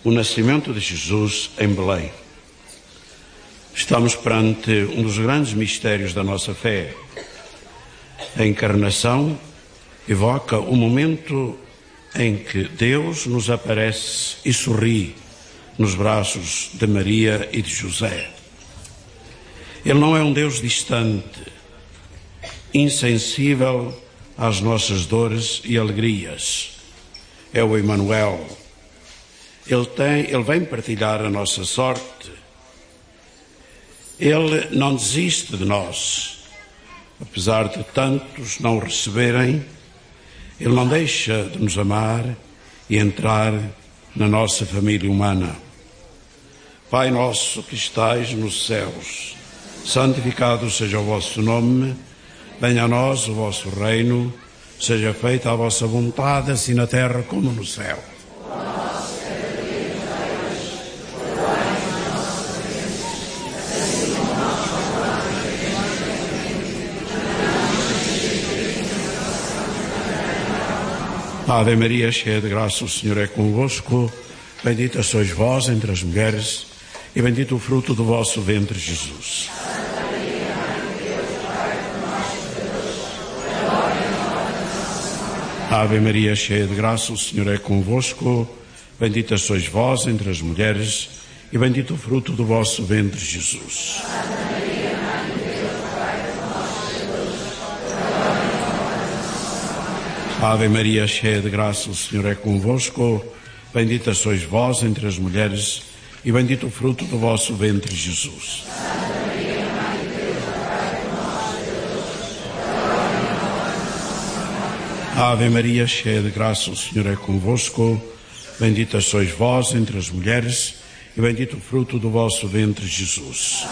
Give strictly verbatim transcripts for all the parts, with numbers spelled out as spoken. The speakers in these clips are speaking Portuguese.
o nascimento de Jesus em Belém. Estamos perante um dos grandes mistérios da nossa fé. A encarnação evoca o momento em que Deus nos aparece e sorri nos braços de Maria e de José. Ele não é um Deus distante, insensível às nossas dores e alegrias. É o Emmanuel. Ele, tem, ele vem partilhar a nossa sorte. Ele não desiste de nós. Apesar de tantos não o receberem, Ele não deixa de nos amar e entrar na nossa família humana. Pai nosso que estais nos céus, santificado seja o vosso nome, venha a nós o vosso reino, seja feita a vossa vontade, assim na terra como no céu. Ave Maria, cheia de graça, o Senhor é convosco. Bendita sois vós entre as mulheres, e bendito o fruto do vosso ventre, Jesus. Ave Maria, cheia de graça, o Senhor é convosco. Bendita sois vós entre as mulheres, e bendito o fruto do vosso ventre, Jesus. Ave Maria, cheia de graça, o Senhor é convosco. Bendita sois vós entre as mulheres, e bendito o fruto do vosso ventre, Jesus. Ave Maria, cheia de graça, o Senhor é convosco. Bendita sois vós entre as mulheres, e bendito o fruto do vosso ventre, Jesus.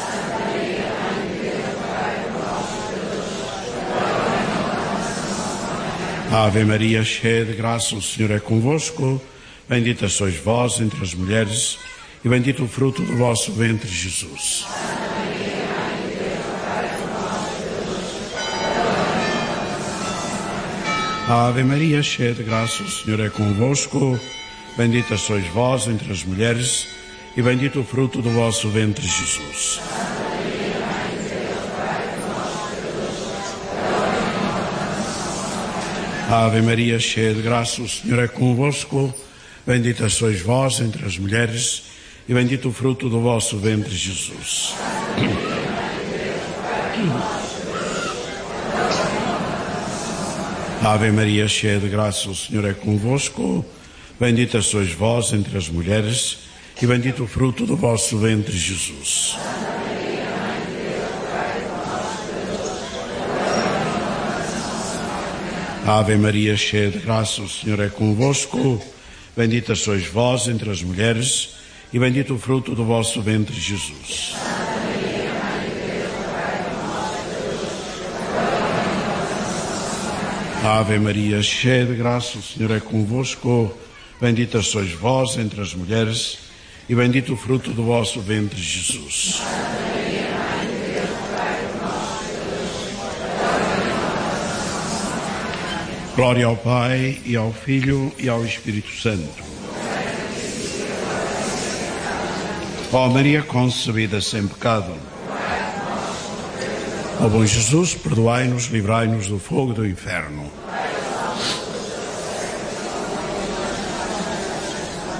Ave Maria, cheia de graça, o Senhor é convosco. Bendita sois vós entre as mulheres, e bendito o fruto do vosso ventre, Jesus. Ave Maria, cheia de graça, o Senhor é convosco. Bendita sois vós entre as mulheres, e bendito o fruto do vosso ventre, Jesus. Ave Maria, cheia de graça, o Senhor é convosco. Bendita sois vós entre as mulheres, e bendito o fruto do vosso ventre, Jesus. Ave Maria, cheia de graça, o Senhor é convosco. Bendita sois vós entre as mulheres, e bendito o fruto do vosso ventre, Jesus. Ave Maria, cheia de graça, o Senhor é convosco. Bendita sois vós entre as mulheres, e bendito o fruto do vosso ventre, Jesus. Ave Maria, cheia de graça, o Senhor é convosco. Bendita sois vós entre as mulheres, e bendito o fruto do vosso ventre, Jesus. Glória ao Pai, e ao Filho, e ao Espírito Santo. Ó Maria concebida sem pecado. Ó bom Jesus, perdoai-nos, livrai-nos do fogo do inferno.